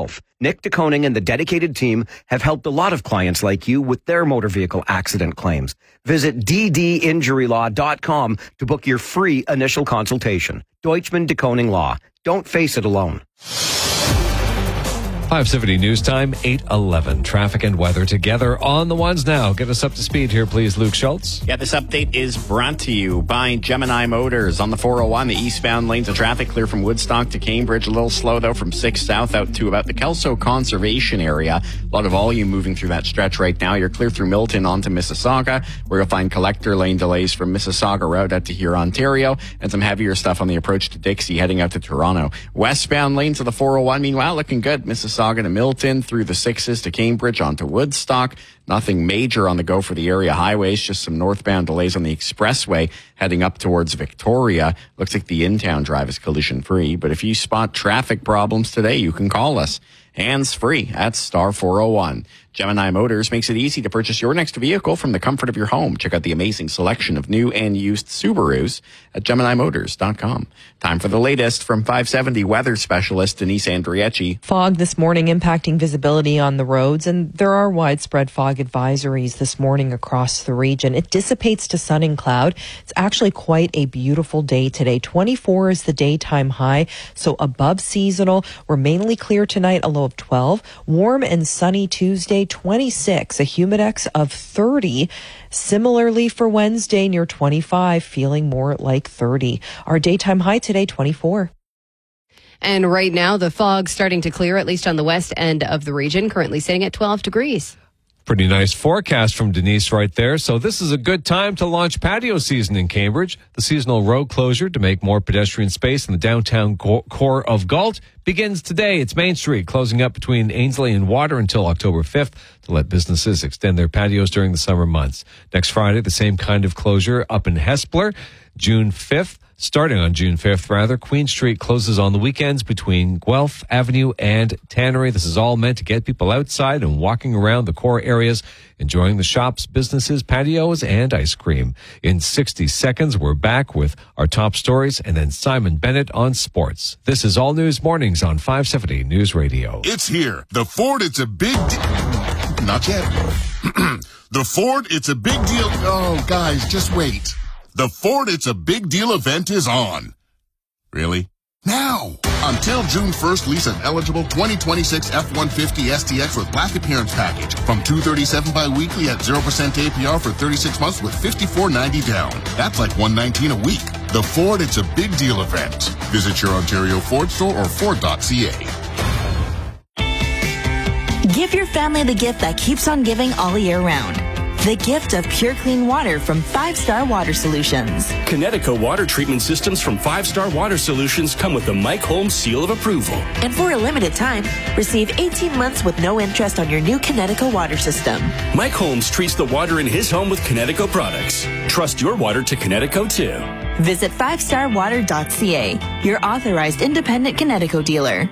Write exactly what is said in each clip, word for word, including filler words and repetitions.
yourself. Nick DeConing and the dedicated team have helped a lot of clients like you with their motor vehicle accident claims. Visit d d injury law dot com to book your free initial consultation. Deutschman DeConing Law. Don't face it alone. five seventy News Time, eight eleven. Traffic and weather together on the ones now. Get us up to speed here, please, Luke Schultz. Yeah, this update is brought to you by Gemini Motors. On the four oh one, the eastbound lanes of traffic clear from Woodstock to Cambridge. A little slow, though, from six south out to about the Kelso Conservation Area. A lot of volume moving through that stretch right now. You're clear through Milton onto Mississauga, where you'll find collector lane delays from Mississauga Road out to here, Ontario, and some heavier stuff on the approach to Dixie heading out to Toronto. Westbound lanes of the four oh one, meanwhile, looking good. Mississauga to Milton, through the sixes to Cambridge onto Woodstock. Nothing major on the go for the area highways, just some northbound delays on the expressway heading up towards Victoria. Looks like the in-town drive is collision free, but if you spot traffic problems today, you can call us. Hands free at star four oh one. Gemini Motors makes it easy to purchase your next vehicle from the comfort of your home. Check out the amazing selection of new and used Subarus at gemini motors dot com. Time for the latest from five seventy weather specialist Denise Andriecci. Fog this morning impacting visibility on the roads, and there are widespread fog advisories this morning across the region. It dissipates to sun and cloud. It's actually quite a beautiful day today. twenty-four is the daytime high, so above seasonal. We're mainly clear tonight, a low of twelve. Warm and sunny Tuesday, twenty-six, a humidex of thirty. Similarly for Wednesday, near twenty-five, feeling more like thirty. Our daytime high today, twenty-four. And right now, the fog's starting to clear, at least on the west end of the region, currently sitting at twelve degrees. Pretty nice forecast from Denise right there. So this is a good time to launch patio season in Cambridge. The seasonal road closure to make more pedestrian space in the downtown core of Galt begins today. It's Main Street, closing up between Ainslie and Water until October fifth to let businesses extend their patios during the summer months. Next Friday, the same kind of closure up in Hespeler, June fifth. Starting on June fifth, rather, Queen Street closes on the weekends between Guelph Avenue and Tannery. This is all meant to get people outside and walking around the core areas, enjoying the shops, businesses, patios, and ice cream. In sixty seconds, we're back with our top stories and then Simon Bennett on sports. This is All News Mornings on five seventy News Radio. It's here. The Ford, it's a big deal. Not yet. The Ford, it's a big deal. Oh, guys, just wait. The Ford It's a Big Deal event is on. Really? Now! Until June first, lease an eligible twenty twenty-six F one fifty S T X with black appearance package from two hundred thirty-seven dollars bi-weekly at zero percent A P R for thirty-six months with fifty-four ninety down. That's like one hundred nineteen dollars a week. The Ford It's a Big Deal event. Visit your Ontario Ford store or Ford dot c a. Give your family the gift that keeps on giving all year round. The gift of pure clean water from Five Star Water Solutions. Connecticut water treatment systems from Five Star Water Solutions come with the Mike Holmes seal of approval. And for a limited time, receive eighteen months with no interest on your new Connecticut water system. Mike Holmes treats the water in his home with Connecticut products. Trust your water to Connecticut too. Visit five star water dot c a, your authorized independent Connecticut dealer.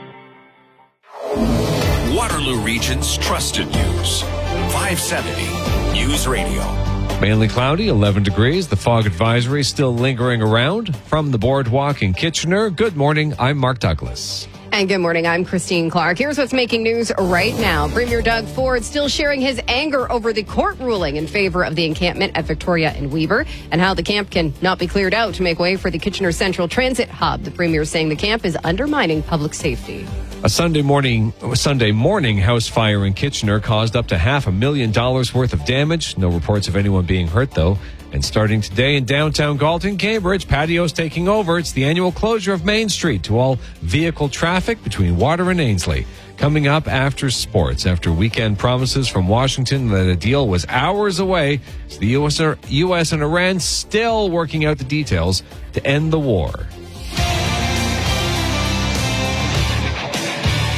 Waterloo Region's trusted news. five seventy News Radio. Mainly cloudy, eleven degrees. The fog advisory still lingering around. From the boardwalk in Kitchener, good morning. I'm Mark Douglas. And good morning, I'm Christine Clark. Here's what's making news right now. Premier Doug Ford still sharing his anger over the court ruling in favor of the encampment at Victoria and Weber, and how the camp can not be cleared out to make way for the Kitchener Central Transit Hub. The Premier is saying the camp is undermining public safety. A Sunday morning Sunday morning house fire in Kitchener caused up to half a million dollars worth of damage. No reports of anyone being hurt, though. And starting today in downtown Galton, Cambridge, patios taking over. It's the annual closure of Main Street to all vehicle traffic between Water and Ainslie. Coming up after sports, after weekend promises from Washington that a deal was hours away, so the U S, U S and Iran still working out the details to end the war.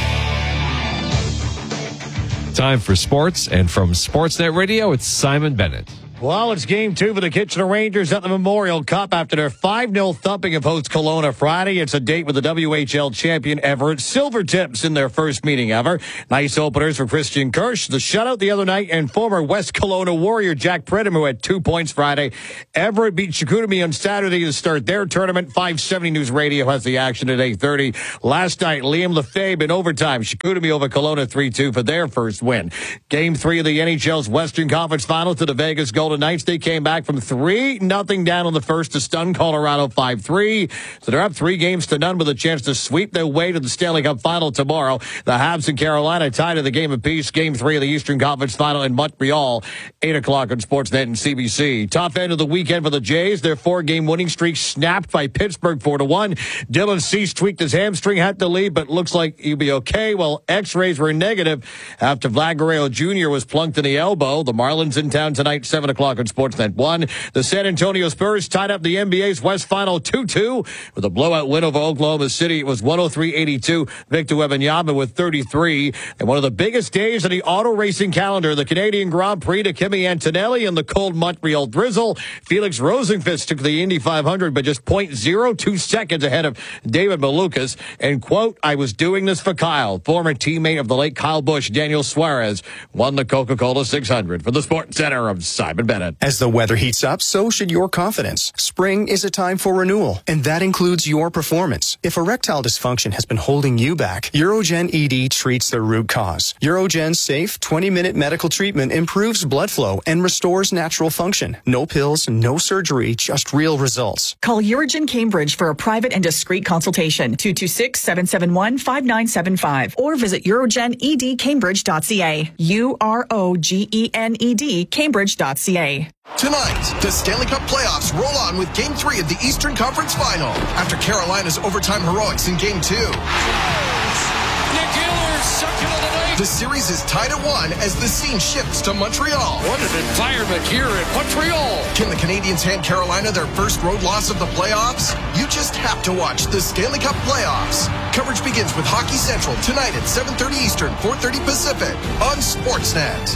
Time for sports, and from Sportsnet Radio, it's Simon Bennett. Well, it's game two for the Kitchener Rangers at the Memorial Cup after their five nil thumping of host Kelowna Friday. It's a date with the W H L champion Everett Silvertips in their first meeting ever. Nice openers for Christian Kirsch, the shutout the other night, and former West Kelowna Warrior Jack Pridham, who had two points Friday. Everett beat Chicoutimi on Saturday to start their tournament. five seventy News Radio has the action at eight thirty. Last night, Liam Lefebvre in overtime. Chicoutimi over Kelowna three two for their first win. Game three of the N H L's Western Conference Finals to the Vegas Golden Knights. They came back from three nothing down on the first to stun Colorado five three. So they're up three games to none with a chance to sweep their way to the Stanley Cup Final tomorrow. The Habs in Carolina tied at the game apiece. Game three of the Eastern Conference Final in Montreal. eight o'clock on Sportsnet and C B C. Tough end of the weekend for the Jays. Their four-game winning streak snapped by Pittsburgh four to one. Dylan Cease tweaked his hamstring, had to leave, but looks like he'll be okay. Well, x-rays were negative after Vlad Guerrero Junior was plunked in the elbow. The Marlins in town tonight, seven o'clock on Sportsnet one. The San Antonio Spurs tied up the N B A's West Final two two with a blowout win over Oklahoma City. It was one oh three eighty-two. Victor Wembanyama with thirty-three. And one of the biggest days in the auto racing calendar, the Canadian Grand Prix to Kimi Antonelli and the cold Montreal drizzle. Felix Rosenqvist took the Indy five hundred, but just point zero two seconds ahead of David Malukas. And, quote, I was doing this for Kyle. Former teammate of the late Kyle Busch, Daniel Suarez, won the Coca-Cola six hundred. For the Sports Center, I'm Simon Bennett. As the weather heats up, so should your confidence. Spring is a time for renewal, and that includes your performance. If erectile dysfunction has been holding you back, Urogen E D treats the root cause. Urogen's safe twenty-minute medical treatment improves blood flow and restores natural function. No pills, no surgery, just real results. Call Urogen Cambridge for a private and discreet consultation. two two six, seven seven one, five nine seven five or visit urogen e d cambridge dot c a. U R O G E N E D Cambridge dot c a. Tonight, the Stanley Cup playoffs roll on with Game three of the Eastern Conference Final after Carolina's overtime heroics in Game two. Nick Ehlers, second of the night. The series is tied at one as the scene shifts to Montreal. What an environment here in Montreal. Can the Canadiens hand Carolina their first road loss of the playoffs? You just have to watch the Stanley Cup playoffs. Coverage begins with Hockey Central tonight at seven thirty Eastern, four thirty Pacific on Sportsnet.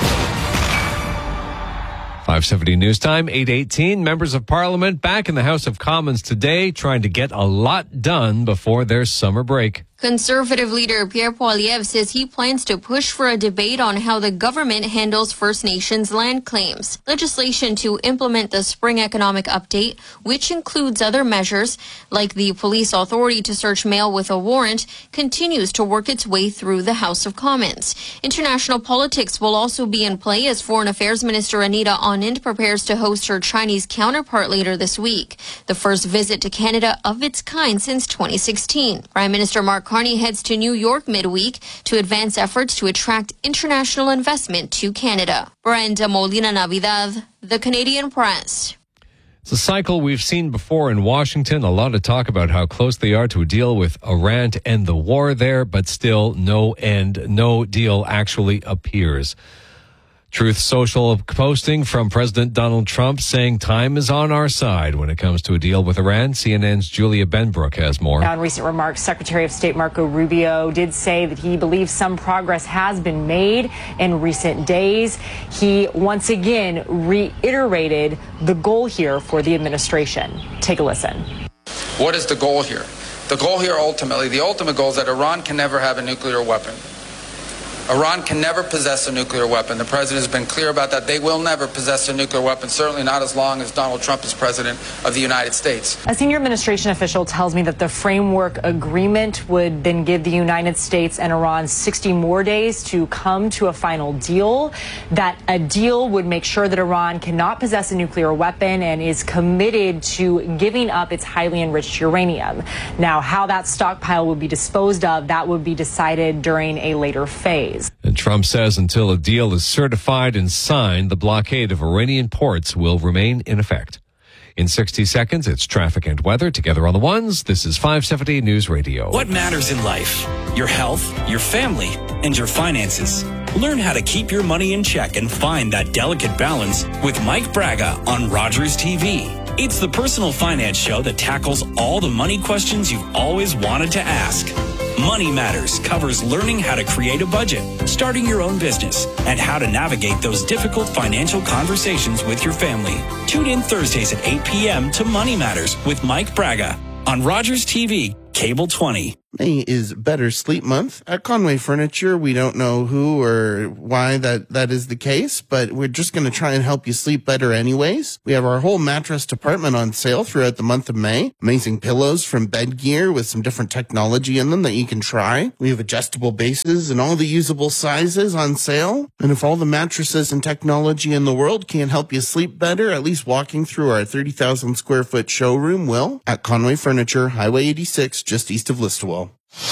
five seventy News Time, eight eighteen. Members of Parliament back in the House of Commons today trying to get a lot done before their summer break. Conservative leader Pierre Poilievre says he plans to push for a debate on how the government handles First Nations land claims. Legislation to implement the spring economic update, which includes other measures like the police authority to search mail with a warrant, continues to work its way through the House of Commons. International politics will also be in play as Foreign Affairs Minister Anita Anand prepares to host her Chinese counterpart later this week, the first visit to Canada of its kind since twenty sixteen. Prime Minister Mark Carney heads to New York midweek to advance efforts to attract international investment to Canada. Brenda Molina Navidad, The Canadian Press. It's a cycle we've seen before in Washington. A lot of talk about how close they are to a deal with Iran to end the war there, but still no end, no deal actually appears. Truth Social posting from President Donald Trump saying time is on our side when it comes to a deal with Iran. C N N's Julia Benbrook has more. Now, in recent remarks, Secretary of State Marco Rubio did say that he believes some progress has been made in recent days. He once again reiterated the goal here for the administration. Take a listen. What is the goal here? The goal here ultimately, the ultimate goal is that Iran can never have a nuclear weapon. Iran can never possess a nuclear weapon. The president has been clear about that. They will never possess a nuclear weapon, certainly not as long as Donald Trump is president of the United States. A senior administration official tells me that the framework agreement would then give the United States and Iran sixty more days to come to a final deal. That a deal would make sure that Iran cannot possess a nuclear weapon and is committed to giving up its highly enriched uranium. Now, how that stockpile would be disposed of, that would be decided during a later phase. And Trump says until a deal is certified and signed, the blockade of Iranian ports will remain in effect. In sixty seconds, it's traffic and weather together on the ones. This is five seventy News Radio. What matters in life? Your health, your family, and your finances. Learn how to keep your money in check and find that delicate balance with Mike Braga on Rogers T V. It's the personal finance show that tackles all the money questions you've always wanted to ask. Money Matters covers learning how to create a budget, starting your own business, and how to navigate those difficult financial conversations with your family. Tune in Thursdays at eight p.m. to Money Matters with Mike Braga on Rogers T V, Cable twenty. May is Better Sleep Month. At Conway Furniture, we don't know who or why that, that is the case, but we're just going to try and help you sleep better anyways. We have our whole mattress department on sale throughout the month of May. Amazing pillows from Bed Gear with some different technology in them that you can try. We have adjustable bases and all the usable sizes on sale. And if all the mattresses and technology in the world can't help you sleep better, at least walking through our thirty thousand square foot showroom will. At Conway Furniture, Highway eighty-six, just east of Listowel.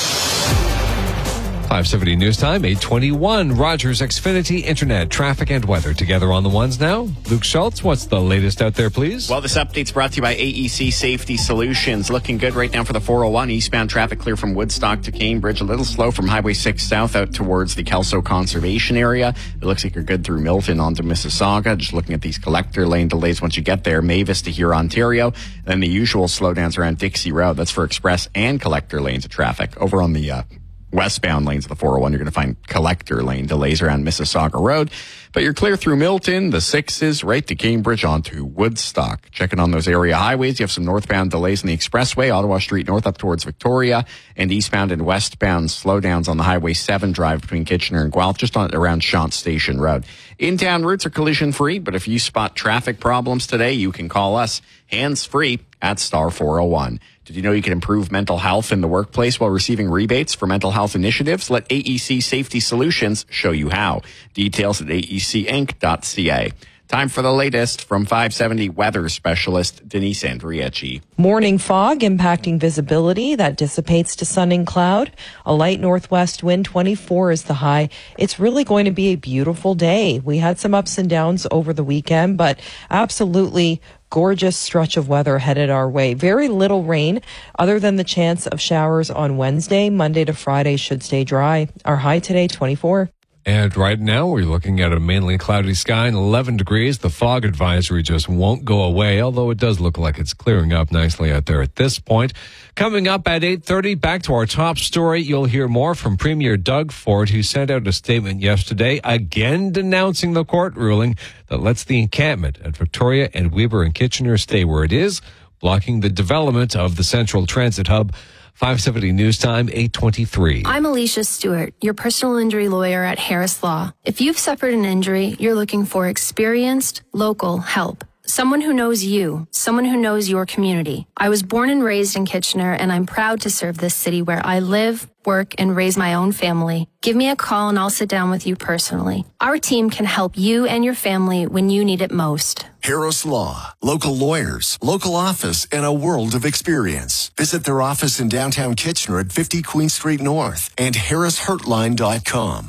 five seventy News Time, eight twenty-one. Rogers Xfinity Internet, traffic and weather together on the ones now. Luke Schultz, what's the latest out there, please? Well, this update's brought to you by A E C Safety Solutions. Looking good right now for the four oh one. Eastbound traffic clear from Woodstock to Cambridge. A little slow from Highway six south out towards the Kelso Conservation Area. It looks like you're good through Milton onto Mississauga. Just looking at these collector lane delays once you get there. Mavis to here, Ontario. Then the usual slowdowns around Dixie Road. That's for express and collector lanes of traffic. Over on the uh, westbound lanes of the four oh one, you're going to find collector lane delays around Mississauga Road. But you're clear through Milton, the sixes, right to Cambridge onto Woodstock. Checking on those area highways, you have some northbound delays on the expressway, Ottawa Street north up towards Victoria, and eastbound and westbound slowdowns on the Highway seven drive between Kitchener and Guelph, just on around Shant Station Road. In-town routes are collision-free, but if you spot traffic problems today, you can call us hands-free at star four oh one. Did you know you can improve mental health in the workplace while receiving rebates for mental health initiatives? Let A E C Safety Solutions show you how. Details at A E C inc dot c a. Time for the latest from five seventy weather specialist Denise Andrieci. Morning fog impacting visibility that dissipates to sun and cloud. A light northwest wind, twenty-four is the high. It's really going to be a beautiful day. We had some ups and downs over the weekend, but absolutely gorgeous stretch of weather headed our way. Very little rain other than the chance of showers on Wednesday. Monday to Friday should stay dry. Our high today, twenty-four. And right now, we're looking at a mainly cloudy sky and eleven degrees. The fog advisory just won't go away, although it does look like it's clearing up nicely out there at this point. Coming up at eight thirty, back to our top story, you'll hear more from Premier Doug Ford, who sent out a statement yesterday, again denouncing the court ruling that lets the encampment at Victoria and Weber and Kitchener stay where it is, blocking the development of the Central Transit Hub. five seventy News Time, eight twenty-three. I'm Alicia Stewart, your personal injury lawyer at Harris Law. If you've suffered an injury, you're looking for experienced, local help. Someone who knows you, someone who knows your community. I was born and raised in Kitchener, and I'm proud to serve this city where I live, work, and raise my own family. Give me a call and I'll sit down with you personally. Our team can help you and your family when you need it most. Harris Law, local lawyers, local office, and a world of experience. Visit their office in downtown Kitchener at fifty Queen Street North and harris hurtline dot com.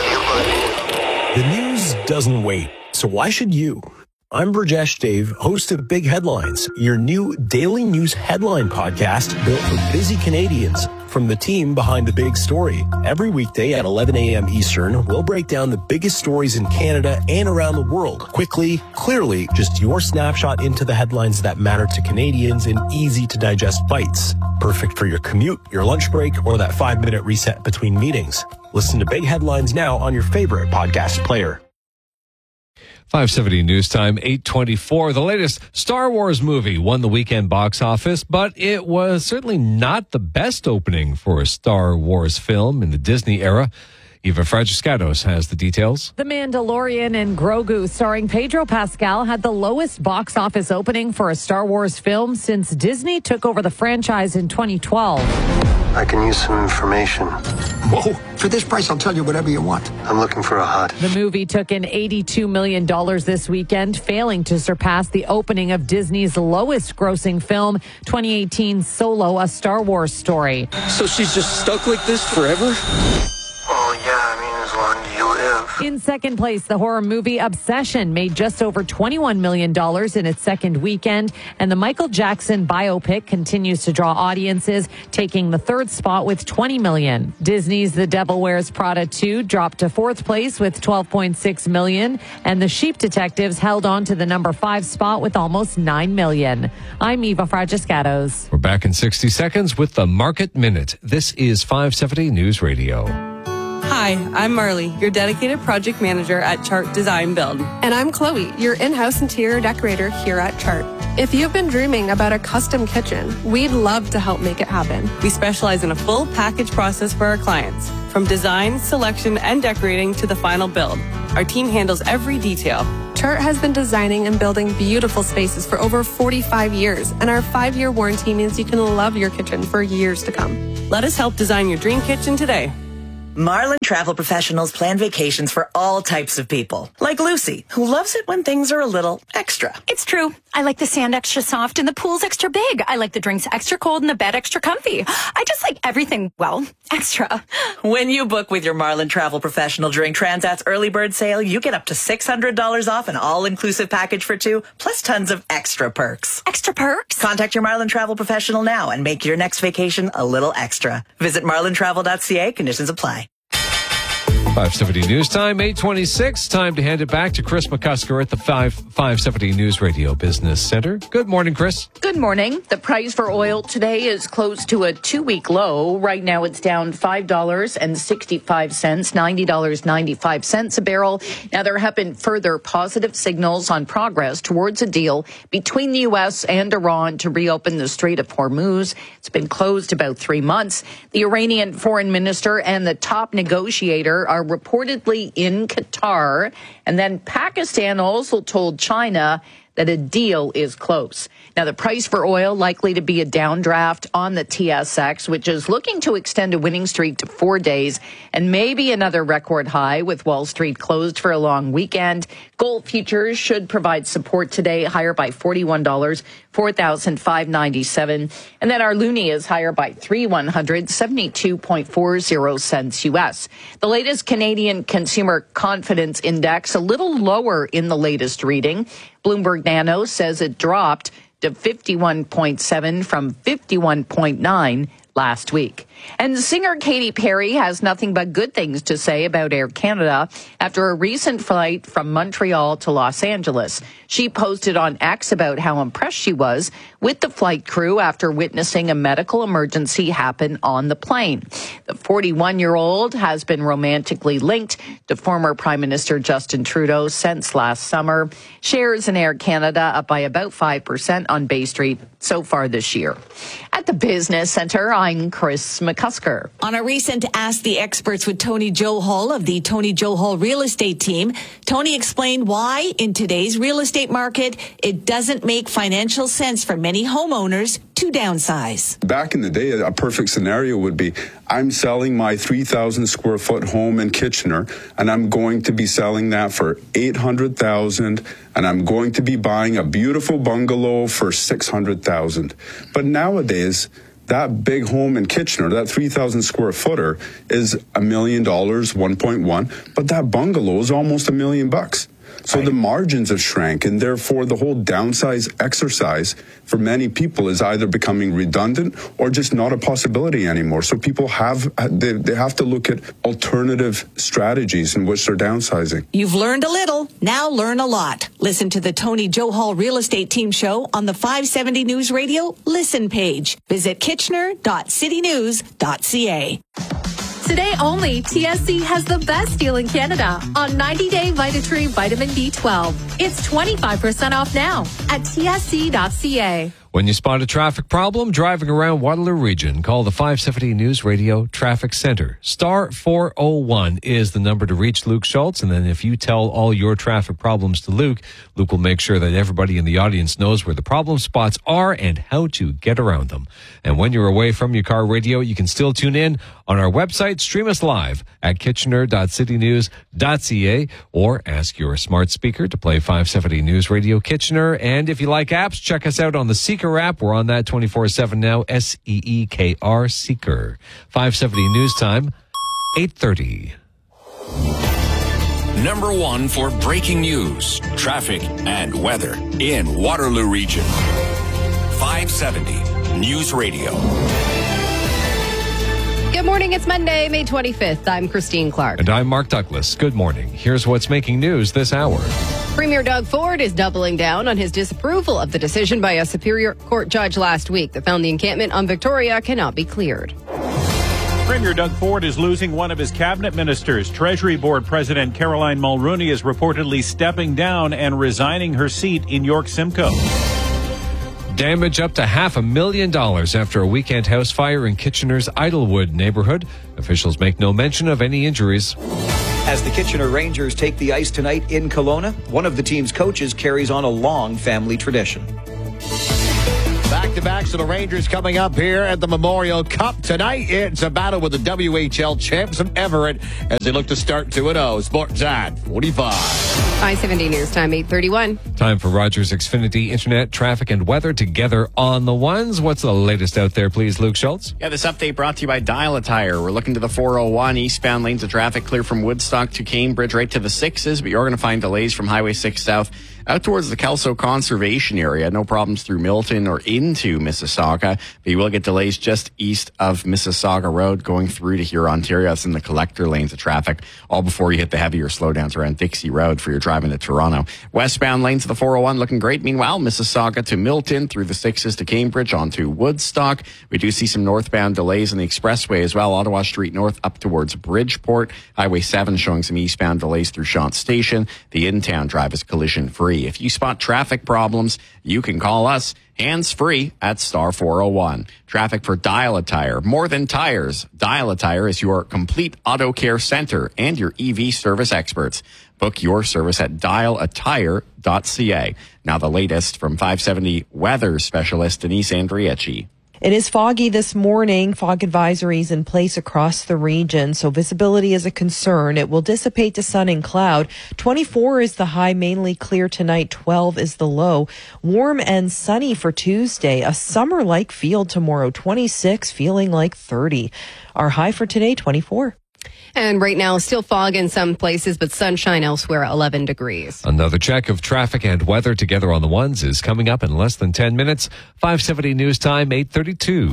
The news doesn't wait, so why should you? I'm Burjesh Dave, host of Big Headlines, your new daily news headline podcast built for busy Canadians. From the team behind the big story. Every weekday at eleven a.m. Eastern, we'll break down the biggest stories in Canada and around the world. Quickly, clearly, just your snapshot into the headlines that matter to Canadians in easy to digest bites. Perfect for your commute, your lunch break, or that five-minute reset between meetings. Listen to Big Headlines now on your favorite podcast player. five seventy News Time, eight twenty-four. The latest Star Wars movie won the weekend box office, but it was certainly not the best opening for a Star Wars film in the Disney era. Eva Fragiscatos has the details. The Mandalorian and Grogu, starring Pedro Pascal, had the lowest box office opening for a Star Wars film since Disney took over the franchise in twenty twelve. I can use some information. Whoa, for this price, I'll tell you whatever you want. I'm looking for a hut. The movie took in eighty-two million dollars this weekend, failing to surpass the opening of Disney's lowest grossing film, twenty eighteen Solo, A Star Wars Story. So she's just stuck like this forever? Oh, yeah, I mean, as long as you live. In second place, the horror movie Obsession made just over twenty-one million dollars in its second weekend, and the Michael Jackson biopic continues to draw audiences, taking the third spot with twenty million dollars. Disney's The Devil Wears Prada two dropped to fourth place with twelve point six million dollars, and The Sheep Detectives held on to the number five spot with almost nine million dollars. I'm Eva Fragiscatos. We're back in sixty seconds with the Market Minute. This is five seventy News Radio. Hi, I'm Marley, your dedicated project manager at Chart Design Build. And I'm Chloe, your in-house interior decorator here at Chart. If you've been dreaming about a custom kitchen, we'd love to help make it happen. We specialize in a full package process for our clients, from design, selection, and decorating to the final build. Our team handles every detail. Chart has been designing and building beautiful spaces for over forty-five years, and our five-year warranty means you can love your kitchen for years to come. Let us help design your dream kitchen today. Marlin Travel Professionals plan vacations for all types of people. Like Lucy, who loves it when things are a little extra. It's true. I like the sand extra soft and the pool's extra big. I like the drinks extra cold and the bed extra comfy. I just like everything, well, extra. When you book with your Marlin Travel Professional during Transat's early bird sale, you get up to six hundred dollars off an all-inclusive package for two, plus tons of extra perks. Extra perks? Contact your Marlin Travel Professional now and make your next vacation a little extra. Visit marlin travel dot c a. Conditions apply. five seventy News Time, eight twenty-six. Time to hand it back to Chris McCusker at the five, 570 News Radio Business Center. Good morning, Chris. Good morning. The price for oil today is close to a two-week low. Right now it's down five dollars and sixty-five cents, ninety dollars and ninety-five cents a barrel. Now, there have been further positive signals on progress towards a deal between the U S and Iran to reopen the Strait of Hormuz. It's been closed about three months. The Iranian foreign minister and the top negotiator are reportedly in Qatar, and then Pakistan also told China that a deal is close. Now, the price for oil likely to be a downdraft on the T S X, which is looking to extend a winning streak to four days and maybe another record high with Wall Street closed for a long weekend. Gold futures should provide support today, higher by forty-one dollars, four thousand five hundred ninety-seven dollars. And then our loonie is higher by three one hundred, seventy-two point four zero cents U S. The latest Canadian Consumer Confidence Index, a little lower in the latest reading. Bloomberg Nano says it dropped to fifty-one point seven from fifty-one point nine last week. And singer Katy Perry has nothing but good things to say about Air Canada after a recent flight from Montreal to Los Angeles. She posted on X about how impressed she was with the flight crew after witnessing a medical emergency happen on the plane. The forty-one-year-old has been romantically linked to former Prime Minister Justin Trudeau since last summer. Shares in Air Canada up by about five percent on Bay Street so far this year. At the Business Center, I'm Chris McCusker. On a recent Ask the Experts with Tony Johal of the Tony Johal Real Estate Team, Tony explained why in today's real estate market, it doesn't make financial sense for many homeowners to downsize. Back in the day, a perfect scenario would be I'm selling my three thousand square foot home in Kitchener, and I'm going to be selling that for eight hundred thousand dollars, and I'm going to be buying a beautiful bungalow for six hundred thousand dollars. But nowadays, that big home in Kitchener, that three thousand square footer, is a million dollars, one point one, but that bungalow is almost a million bucks. So the margins have shrank, and therefore the whole downsize exercise for many people is either becoming redundant or just not a possibility anymore. So people have, they, they have to look at alternative strategies in which they're downsizing. You've learned a little, now learn a lot. Listen to the Tony Johal Real Estate Team show on the five seventy News Radio Listen page. Visit kitchener dot city news dot c a. Today only, T S C has the best deal in Canada on ninety day Vitatree Vitamin B twelve. It's twenty-five percent off now at t s c dot c a. When you spot a traffic problem driving around Waterloo Region, call the five seventy News Radio Traffic Center. Star four oh one is the number to reach Luke Schultz. And then if you tell all your traffic problems to Luke, Luke will make sure that everybody in the audience knows where the problem spots are and how to get around them. And when you're away from your car radio, you can still tune in on our website. Stream us live at kitchener dot city news dot c a or ask your smart speaker to play five seventy News Radio Kitchener. And if you like apps, check us out on the Seeker app. We're on that twenty-four seven now. S E E K R, Seeker. five seventy News Time, eight thirty. number one for breaking news, traffic, and weather in Waterloo Region. five seventy News Radio. Good morning. It's Monday, May twenty-fifth. I'm Christine Clark. And I'm Mark Douglas. Good morning. Here's what's making news this hour. Premier Doug Ford is doubling down on his disapproval of the decision by a Superior Court judge last week that found the encampment on Victoria cannot be cleared. Premier Doug Ford is losing one of his cabinet ministers. Treasury Board President Caroline Mulroney is reportedly stepping down and resigning her seat in York Simcoe. Damage up to half a million dollars after a weekend house fire in Kitchener's Idlewood neighborhood. Officials make no mention of any injuries. As the Kitchener Rangers take the ice tonight in Kelowna, one of the team's coaches carries on a long family tradition. Back-to-backs of the Rangers coming up here at the Memorial Cup. Tonight, it's a battle with the W H L champs of Everett as they look to start two and oh. Sportsnet forty-five. I seventy News Time, eight thirty-one. Time for Rogers Xfinity Internet, traffic, and weather together on the ones. What's the latest out there, please, Luke Schultz? Yeah, this update brought to you by Dial a Tire. We're looking to the four oh one eastbound lanes of traffic clear from Woodstock to Cambridge right to the sixes, but you're going to find delays from Highway six South out towards the Kelso Conservation Area. No problems through Milton or into Mississauga, but you will get delays just east of Mississauga Road going through to Huron-Ontario. That's in the collector lanes of traffic, all before you hit the heavier slowdowns around Dixie Road for your driving to Toronto. Westbound lanes of the four oh one looking great. Meanwhile, Mississauga to Milton through the sixes to Cambridge onto Woodstock. We do see some northbound delays in the expressway as well. Ottawa Street North up towards Bridgeport. Highway seven showing some eastbound delays through Shant Station. The in-town drive is collision free. If you spot traffic problems, you can call us hands-free at star four oh one. Traffic for Dial a Tire. More than tires, Dial a Tire is your complete auto care center and your E V service experts. Book your service at dial a tire dot c a. Now the latest from five seventy weather specialist Denise Andrieci. It is foggy this morning. Fog advisories in place across the region, so visibility is a concern. It will dissipate to sun and cloud. twenty-four is the high, mainly clear tonight. twelve is the low. Warm and sunny for Tuesday. A summer-like feel tomorrow. twenty-six, feeling like thirty. Our high for today, twenty-four. And right now, still fog in some places, but sunshine elsewhere, eleven degrees. Another check of traffic and weather together on the ones is coming up in less than ten minutes. five seventy News Time, eight thirty-two.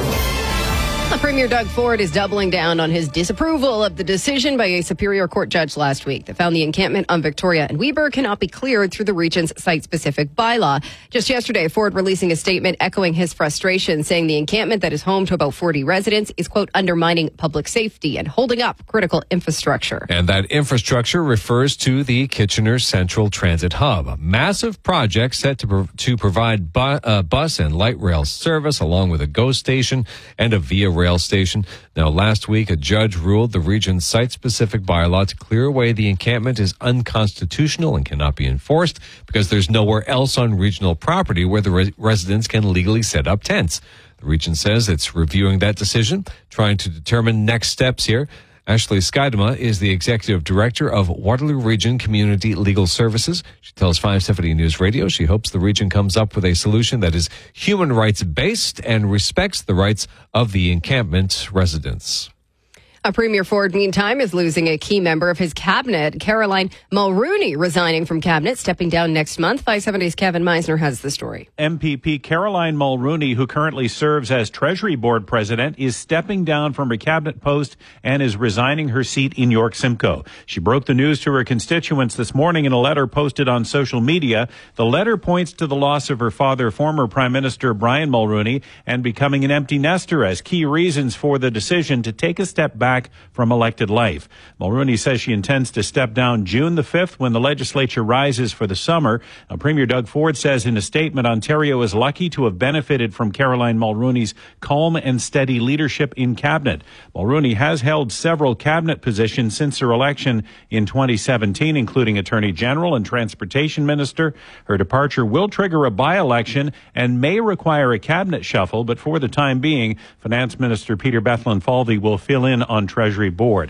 Premier Doug Ford is doubling down on his disapproval of the decision by a Superior Court judge last week that found the encampment on Victoria and Weber cannot be cleared through the region's site-specific bylaw. Just yesterday, Ford releasing a statement echoing his frustration, saying the encampment that is home to about forty residents is, quote, undermining public safety and holding up critical infrastructure. And that infrastructure refers to the Kitchener Central Transit Hub, a massive project set to, pro- to provide bu- uh, bus and light rail service along with a GO station and a Via Rail station. Now, last week, a judge ruled the region's site-specific bylaw to clear away the encampment is unconstitutional and cannot be enforced because there's nowhere else on regional property where the re- residents can legally set up tents. The region says it's reviewing that decision, trying to determine next steps here. Ashley Skydema is the executive director of Waterloo Region Community Legal Services. She tells five seventy News Radio she hopes the region comes up with a solution that is human rights based and respects the rights of the encampment residents. A Premier Ford, meantime, is losing a key member of his cabinet. Caroline Mulroney resigning from cabinet, stepping down next month. five seventy's Kevin Meisner has the story. M P P Caroline Mulroney, who currently serves as Treasury Board President, is stepping down from her cabinet post and is resigning her seat in York Simcoe. She broke the news to her constituents this morning in a letter posted on social media. The letter points to the loss of her father, former Prime Minister Brian Mulroney, and becoming an empty nester as key reasons for the decision to take a step back from elected life. Mulroney says she intends to step down June the fifth when the legislature rises for the summer. Now, Premier Doug Ford says in a statement, Ontario is lucky to have benefited from Caroline Mulroney's calm and steady leadership in cabinet. Mulroney has held several cabinet positions since her election in twenty seventeen, including Attorney General and Transportation Minister. Her departure will trigger a by-election and may require a cabinet shuffle, but for the time being, Finance Minister Peter Bethlen-Falvey will fill in on Treasury Board. This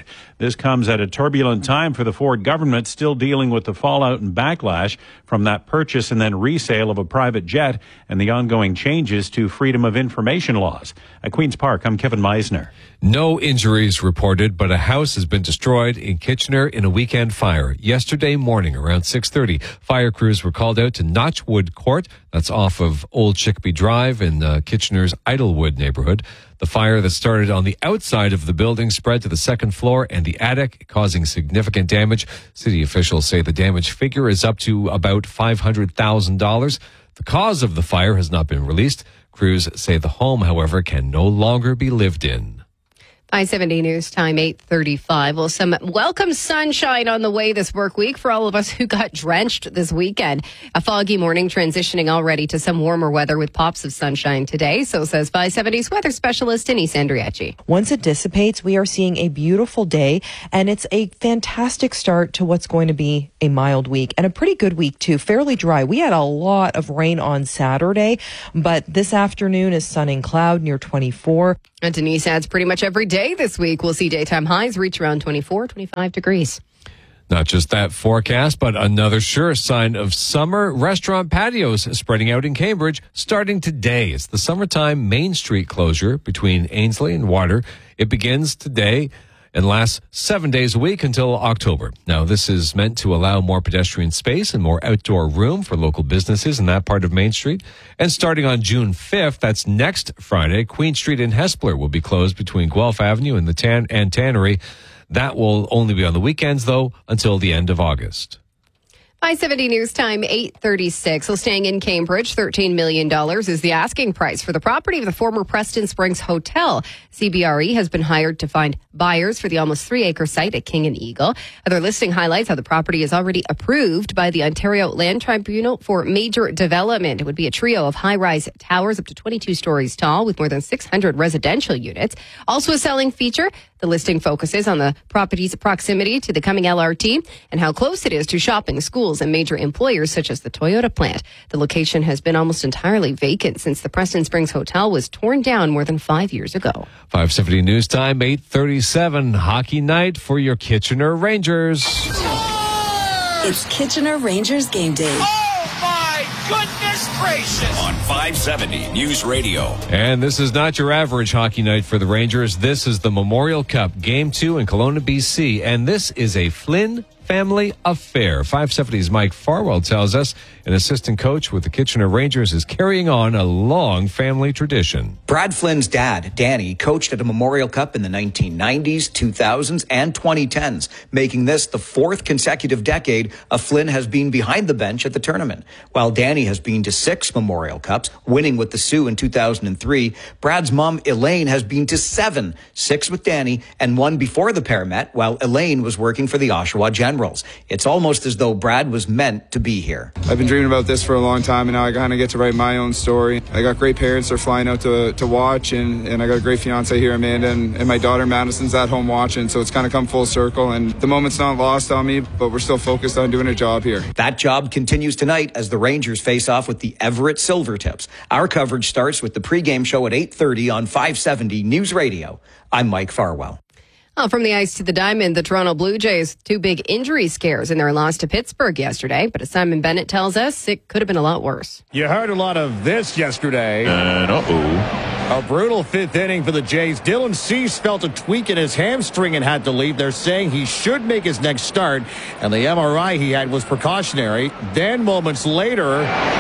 This comes at a turbulent time for the Ford government, still dealing with the fallout and backlash from that purchase and then resale of a private jet and the ongoing changes to freedom of information laws. At Queen's Park, I'm Kevin Meisner. No injuries reported, but a house has been destroyed in Kitchener in a weekend fire. Yesterday morning around six thirty, fire crews were called out to Notchwood Court. That's off of Old Chicopee Drive in uh, Kitchener's Idlewood neighborhood. The fire that started on the outside of the building spread to the second floor and the attic, causing significant damage. City officials say the damage figure is up to about five hundred thousand dollars. The cause of the fire has not been released. Crews say the home, however, can no longer be lived in. five seventy News Time, eight thirty-five. Well, some welcome sunshine on the way this work week for all of us who got drenched this weekend. A foggy morning transitioning already to some warmer weather with pops of sunshine today. So says five seventy's weather specialist Denise Andriacci. Once it dissipates, we are seeing a beautiful day, and it's a fantastic start to what's going to be a mild week and a pretty good week too. Fairly dry. We had a lot of rain on Saturday, but this afternoon is sun and cloud near twenty-four. And Denise adds pretty much every day this week we'll see daytime highs reach around twenty-four, twenty-five degrees. Not just that forecast, but another sure sign of summer. Restaurant patios spreading out in Cambridge starting today. It's the summertime Main Street closure between Ainslie and Water. It begins today and lasts seven days a week until October. Now, this is meant to allow more pedestrian space and more outdoor room for local businesses in that part of Main Street. And starting on June fifth, that's next Friday, Queen Street in Hespeler will be closed between Guelph Avenue and the Tan and Tannery. That will only be on the weekends, though, until the end of August. five seventy News Time, eight thirty-six. So staying in Cambridge, thirteen million dollars is the asking price for the property of the former Preston Springs Hotel. C B R E has been hired to find buyers for the almost three-acre site at King and Eagle. Their listing highlights how the property is already approved by the Ontario Land Tribunal for major development. It would be a trio of high-rise towers up to twenty-two stories tall with more than six hundred residential units. Also a selling feature, the listing focuses on the property's proximity to the coming L R T and how close it is to shopping, schools, and major employers such as the Toyota plant. The location has been almost entirely vacant since the Preston Springs Hotel was torn down more than five years ago. five seventy News Time, eight thirty-seven. Hockey night for your Kitchener Rangers. It's Kitchener Rangers game day. Oh, my goodness gracious! On five seventy News Radio. And this is not your average hockey night for the Rangers. This is the Memorial Cup, Game two in Kelowna, B C. And this is a Flynn family affair. five seventy's Mike Farwell tells us an assistant coach with the Kitchener Rangers is carrying on a long family tradition. Brad Flynn's dad, Danny, coached at a Memorial Cup in the nineteen nineties, two thousands, and twenty tens, making this the fourth consecutive decade a Flynn has been behind the bench at the tournament. While Danny has been to six Memorial Cups, winning with the Sioux in two thousand three, Brad's mom, Elaine, has been to seven, six with Danny, and one before the pair met, while Elaine was working for the Oshawa Generals. It's almost as though Brad was meant to be here. I've been dreaming about this for a long time, and now I kind of get to write my own story. I got great parents that are flying out to to watch, and, and I got a great fiance here, Amanda, and, and my daughter Madison's at home watching, so it's kind of come full circle, and the moment's not lost on me, but we're still focused on doing a job here. That job continues tonight as the Rangers face off with the Everett Silvertips. Our coverage starts with the pregame show at eight thirty on five seventy News Radio. I'm Mike Farwell. Oh, from the ice to the diamond, the Toronto Blue Jays, two big injury scares in their loss to Pittsburgh yesterday. But as Simon Bennett tells us, it could have been a lot worse. You heard a lot of this yesterday. And uh-oh. A brutal fifth inning for the Jays. Dylan Cease felt a tweak in his hamstring and had to leave. They're saying he should make his next start. And the M R I he had was precautionary. Then moments later...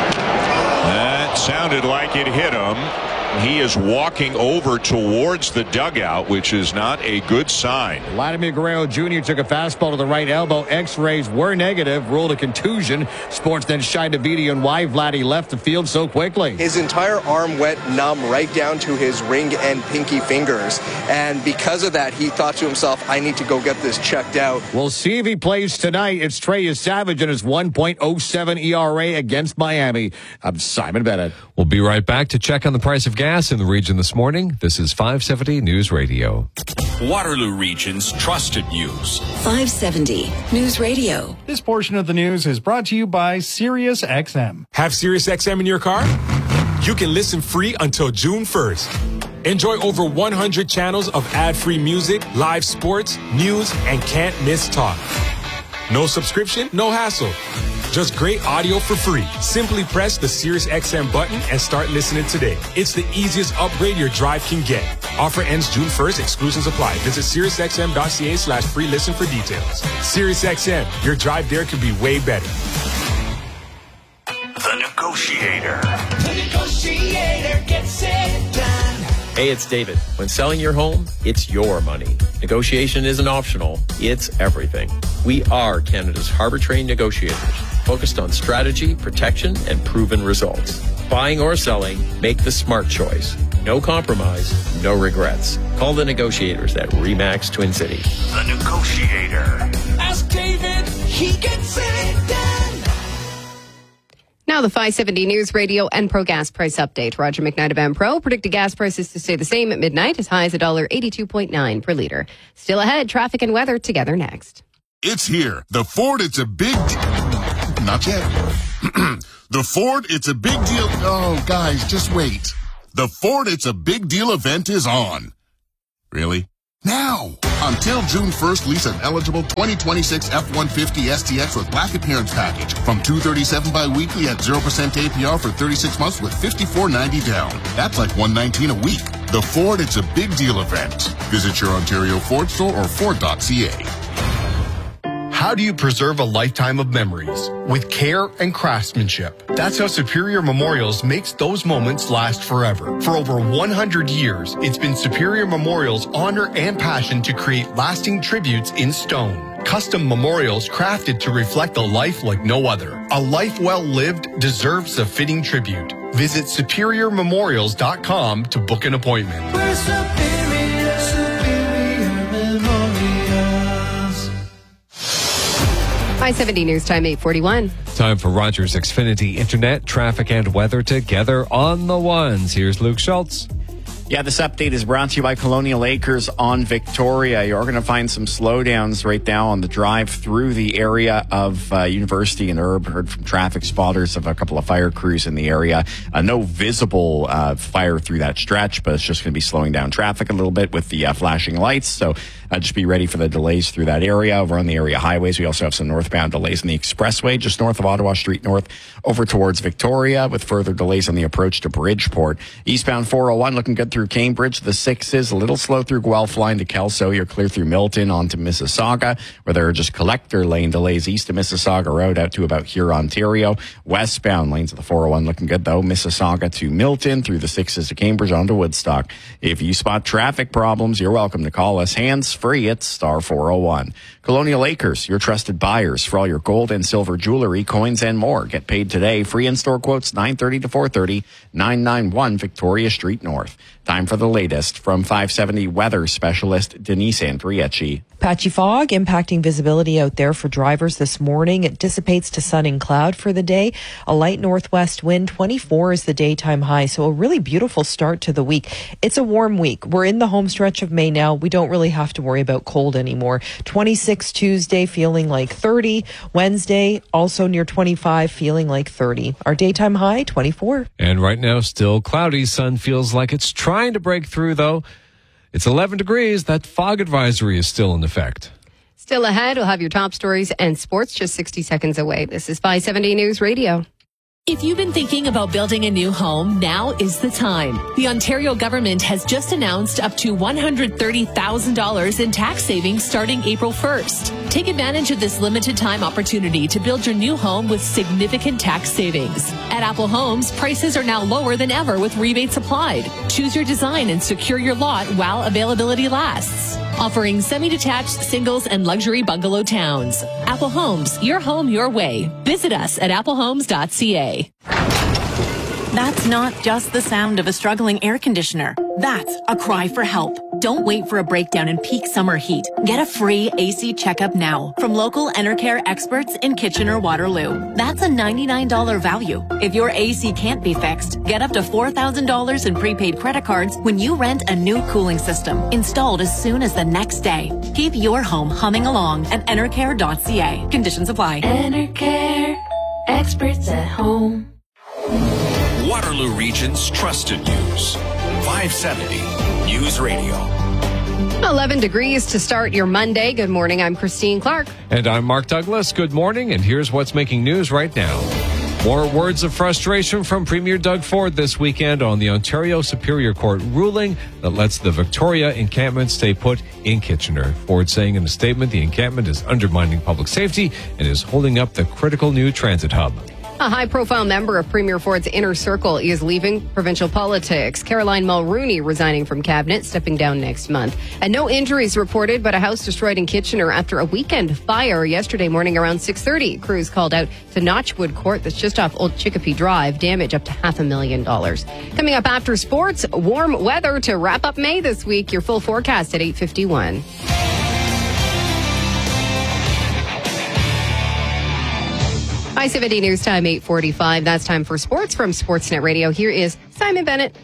That sounded like it hit him. He is walking over towards the dugout, which is not a good sign. Vladimir Guerrero Junior took a fastball to the right elbow. X-rays were negative, ruled a contusion. Sports then shined a video on why Vladdy left the field so quickly. His entire arm went numb right down to his ring and pinky fingers. And because of that, he thought to himself, I need to go get this checked out. We'll see if he plays tonight. It's Trey Savage and his one point oh seven E R A against Miami. I'm Simon Bennett. We'll be right back to check on the price of gas in the region this morning. This is five seventy News Radio. Waterloo Region's trusted news. five seventy News Radio. This portion of the news is brought to you by Sirius X M. Have Sirius X M in your car? You can listen free until June first. Enjoy over one hundred channels of ad-free music, live sports, news, and can't miss talk. No subscription, no hassle. Just great audio for free. Simply press the SiriusXM button and start listening today. It's the easiest upgrade your drive can get. Offer ends June first. Exclusions apply. Visit SiriusXM.ca slash free listen for details. SiriusXM, your drive there could be way better. The Negotiator. The Negotiator gets it done. Hey, it's David. When selling your home, it's your money. Negotiation isn't optional. It's everything. We are Canada's harbor-trained negotiators, focused on strategy, protection, and proven results. Buying or selling, make the smart choice. No compromise, no regrets. Call the negotiators at RE/MAX Twin City. The Negotiator. Ask David, he gets it done. Now the five seventy News Radio and Pro Gas Price Update. Roger McKnight of Empro predicted gas prices to stay the same at midnight, as high as one dollar eighty-two point nine per litre. Still ahead, traffic and weather together next. It's here. The Ford, it's a big... De- Not yet. The Ford, it's a big deal... Oh, guys, just wait. The Ford, it's a big deal event is on. Really? Now! Until June first, lease an eligible twenty twenty-six F one fifty S T X with Black Appearance Package from two hundred thirty-seven dollars bi-weekly at zero percent A P R for thirty-six months with fifty-four ninety down. That's like one hundred nineteen dollars a week. The Ford, it's a big deal event. Visit your Ontario Ford store or Ford dot C A. How do you preserve a lifetime of memories? With care and craftsmanship. That's how Superior Memorials makes those moments last forever. For over one hundred years, it's been Superior Memorials' honor and passion to create lasting tributes in stone. Custom memorials crafted to reflect a life like no other. A life well lived deserves a fitting tribute. Visit superior memorials dot com to book an appointment. We're Superior, Superior Memorials. five seventy News Time, eight forty-one. Time for Rogers Xfinity Internet, traffic and weather together on the ones. Here's Luke Schultz. Yeah, this update is brought to you by Colonial Acres on Victoria. You're going to find some slowdowns right now on the drive through the area of uh, University and Herb. Heard from traffic spotters of a couple of fire crews in the area. Uh, no visible uh, fire through that stretch, but it's just going to be slowing down traffic a little bit with the uh, flashing lights. So uh, just be ready for the delays through that area. Over on the area highways, we also have some northbound delays in the expressway just north of Ottawa Street North over towards Victoria, with further delays on the approach to Bridgeport. Eastbound four oh one looking good through Cambridge. The sixes a little slow through Guelph line to Kelso. You're clear through Milton onto Mississauga, where there are just collector lane delays east of Mississauga Road out to about here, Ontario. Westbound lanes of the four oh one looking good though. Mississauga to Milton through the sixes to Cambridge onto Woodstock. If you spot traffic problems, you're welcome to call us hands free at star four oh one. Colonial Acres, your trusted buyers for all your gold and silver jewelry, coins, and more. Get paid today. Free in-store quotes nine thirty to four thirty, nine ninety-one Victoria Street North. Time for the latest from five seventy weather specialist Denise Andrieci. Patchy fog impacting visibility out there for drivers this morning. It dissipates to sun and cloud for the day. A light northwest wind, twenty-four is the daytime high. So a really beautiful start to the week. It's a warm week. We're in the home stretch of May now. We don't really have to worry about cold anymore. twenty-six Tuesday, feeling like thirty. Wednesday, also near twenty-five, feeling like thirty. Our daytime high, twenty-four. And right now, still cloudy. Sun feels like it's trying to break through, though. It's eleven degrees. That fog advisory is still in effect. Still ahead, we'll have your top stories and sports just sixty seconds away. This is five seventy News Radio. If you've been thinking about building a new home, now is the time. The Ontario government has just announced up to one hundred thirty thousand dollars in tax savings starting April first. Take advantage of this limited time opportunity to build your new home with significant tax savings. At Apple Homes, prices are now lower than ever with rebates applied. Choose your design and secure your lot while availability lasts. Offering semi-detached, singles, and luxury bungalow towns. Apple Homes, your home your way. Visit us at apple homes dot c a. That's not just the sound of a struggling air conditioner. That's a cry for help. Don't wait for a breakdown in peak summer heat. Get a free A C checkup now from local Enercare experts in Kitchener-Waterloo. That's a ninety-nine dollars value. If your A C can't be fixed, get up to four thousand dollars in prepaid credit cards when you rent a new cooling system, installed as soon as the next day. Keep your home humming along at enercare dot c a. Conditions apply. Enercare, experts at home. Waterloo Region's trusted news. five seventy News Radio. eleven degrees to start your Monday. Good morning. I'm Christine Clark. And I'm Mark Douglas. Good morning. And here's what's making news right now. More words of frustration from Premier Doug Ford this weekend on the Ontario Superior Court ruling that lets the Victoria encampment stay put in Kitchener. Ford saying in a statement the encampment is undermining public safety and is holding up the critical new transit hub. A high-profile member of Premier Ford's inner circle is leaving provincial politics. Caroline Mulrooney resigning from cabinet, stepping down next month. And no injuries reported, but a house destroyed in Kitchener after a weekend fire yesterday morning around six thirty. Crews called out to Notchwood Court, that's just off Old Chicopee Drive. Damage up to half a million dollars. Coming up after sports, warm weather to wrap up May this week. Your full forecast at eight fifty-one. five seventy News Time, eight forty-five. That's time for sports from Sportsnet Radio. Here is Simon Bennett.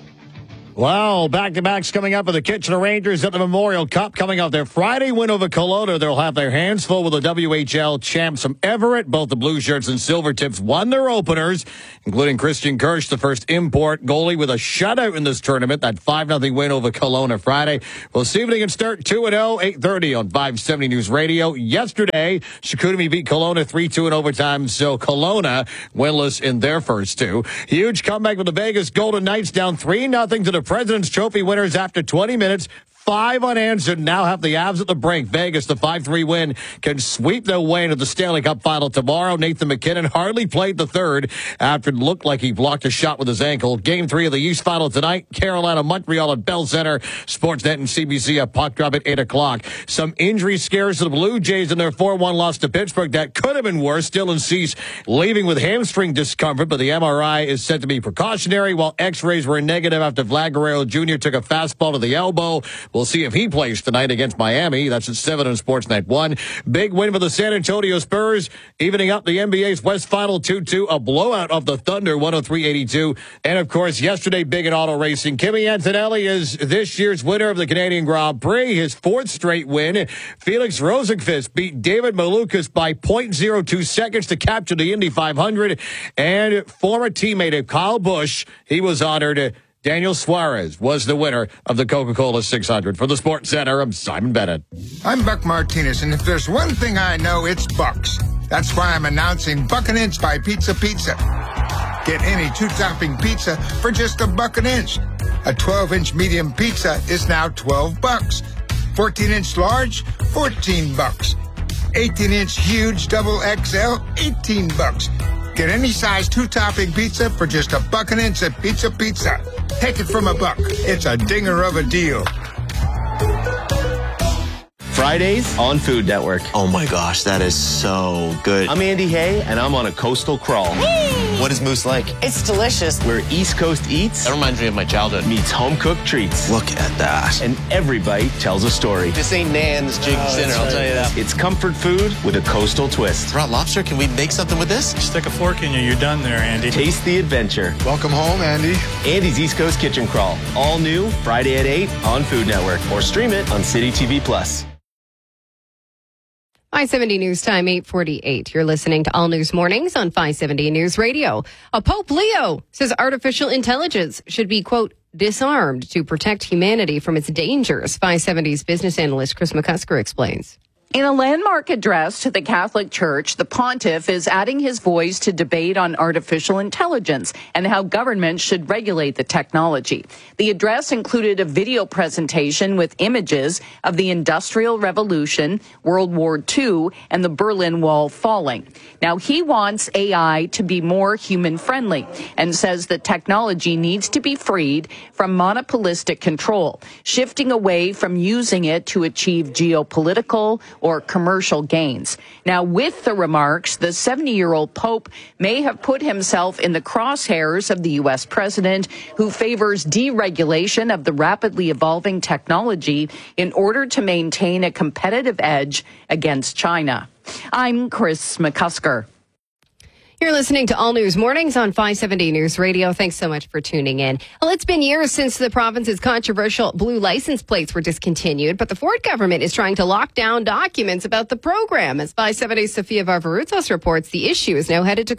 Well, back-to-backs coming up with the Kitchener Rangers at the Memorial Cup. Coming off their Friday win over Kelowna, they'll have their hands full with the W H L champs from Everett. Both the Blue Shirts and Silver Tips won their openers, including Christian Kirsch, the first import goalie with a shutout in this tournament. That five nothing win over Kelowna Friday. We'll see if they can start two and oh, eight thirty on five seventy News Radio. Yesterday, Chicoutimi beat Kelowna three two in overtime, so Kelowna winless in their first two. Huge comeback with the Vegas Golden Knights down three nothing to the President's Trophy winners after twenty minutes. Five unanswered. Now have the Avs at the brink. Vegas, the five three win, can sweep their way into the Stanley Cup final tomorrow. Nathan McKinnon hardly played the third after it looked like he blocked a shot with his ankle. Game three of the East final tonight. Carolina, Montreal at Bell Center. Sportsnet and C B C a puck drop at eight o'clock. Some injury scares to the Blue Jays in their four one loss to Pittsburgh. That could have been worse. Dylan Cease leaving with hamstring discomfort, but the M R I is said to be precautionary, while x-rays were negative after Vlad Guerrero Junior took a fastball to the elbow. We'll see if he plays tonight against Miami. That's at seven on Sportsnet one. Big win for the San Antonio Spurs, evening up the N B A's West Final two two. A blowout of the Thunder, one oh three eighty-two. And, of course, yesterday, big in auto racing. Kimi Antonelli is this year's winner of the Canadian Grand Prix, his fourth straight win. Felix Rosenqvist beat David Malukas by point oh two seconds to capture the Indy five hundred. And former teammate of Kyle Busch, he was honored. Daniel Suarez was the winner of the Coca-Cola six hundred. For the Sports Center, I'm Simon Bennett. I'm Buck Martinez, and if there's one thing I know, it's Bucks. That's why I'm announcing Buck an Inch by Pizza Pizza. Get any two-topping pizza for just a buck an inch. A twelve-inch medium pizza is now twelve bucks. fourteen-inch large, fourteen bucks. eighteen-inch huge double X L, eighteen bucks. Get any size two-topping pizza for just a buck an inch at Pizza Pizza. Take it from a buck. It's a dinger of a deal. Fridays on Food Network. Oh my gosh, that is so good. I'm Andy Hay, and I'm on a coastal crawl. What is Moose like? It's delicious. Where East Coast eats, that reminds me of my childhood, meets home-cooked treats. Look at that. And every bite tells a story. This ain't Nan's Jig oh, Dinner, I'll right. tell you that. It's comfort food with a coastal twist. Raw lobster, can we make something with this? Stick a fork in you, you're done there, Andy. Taste the adventure. Welcome home, Andy. Andy's East Coast Kitchen Crawl. All new, Friday at eight on Food Network. Or stream it on City T V Plus. five seventy News Time, eight forty-eight. You're listening to All News Mornings on five seventy News Radio. A Pope Leo says artificial intelligence should be, quote, disarmed to protect humanity from its dangers. five seventy's business analyst Chris McCusker explains. In a landmark address to the Catholic Church, the pontiff is adding his voice to debate on artificial intelligence and how governments should regulate the technology. The address included a video presentation with images of the Industrial Revolution, World War Two, and the Berlin Wall falling. Now, he wants A I to be more human-friendly and says that technology needs to be freed from monopolistic control, shifting away from using it to achieve geopolitical or commercial gains. Now, with the remarks, the seventy-year-old Pope may have put himself in the crosshairs of the U S president, who favors deregulation of the rapidly evolving technology in order to maintain a competitive edge against China. I'm Chris McCusker. You're listening to All News Mornings on five seventy News Radio. Thanks so much for tuning in. Well, it's been years since the province's controversial blue license plates were discontinued, but the Ford government is trying to lock down documents about the program. As five seventy's Sofia Varvarouthos reports, the issue is now headed to court.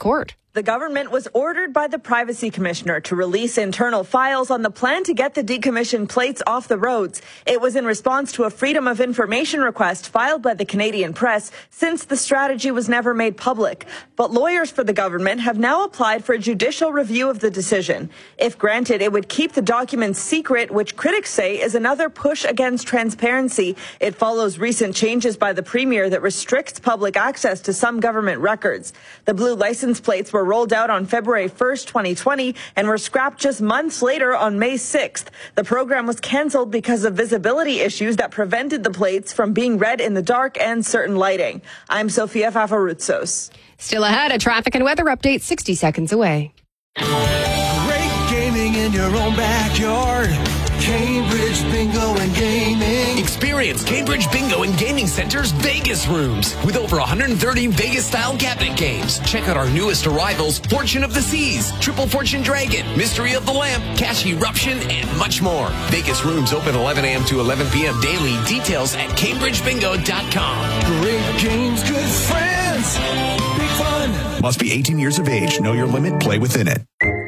The government was ordered by the Privacy Commissioner to release internal files on the plan to get the decommissioned plates off the roads. It was in response to a Freedom of Information request filed by the Canadian Press, since the strategy was never made public. But lawyers for the government have now applied for a judicial review of the decision. If granted, it would keep the documents secret, which critics say is another push against transparency. It follows recent changes by the Premier that restricts public access to some government records. The blue license plates were rolled out on February first, twenty twenty, and were scrapped just months later on May sixth. The program was canceled because of visibility issues that prevented the plates from being read in the dark and certain lighting. I'm Sofia Fafaroutsos. Still ahead, a traffic and weather update sixty seconds away. Great gaming in your own backyard. Cambridge Bingo and Gaming. Experience Cambridge Bingo and Gaming Center's Vegas rooms with over one hundred thirty Vegas-style cabinet games. Check out our newest arrivals, Fortune of the Seas, Triple Fortune Dragon, Mystery of the Lamp, Cash Eruption, and much more. Vegas rooms open eleven a.m. to eleven p.m. daily. Details at cambridge bingo dot com. Great games, good friends, big fun. Must be eighteen years of age. Know your limit. Play within it.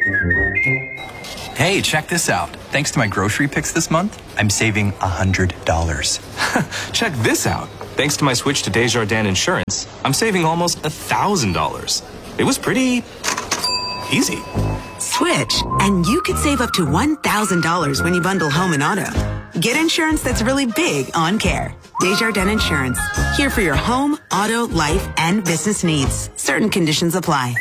Hey, check this out. Thanks to my grocery picks this month, I'm saving one hundred dollars. Check this out. Thanks to my switch to Desjardins Insurance, I'm saving almost one thousand dollars. It was pretty easy. Switch, and you could save up to one thousand dollars when you bundle home and auto. Get insurance that's really big on care. Desjardins Insurance. Here for your home, auto, life, and business needs. Certain conditions apply.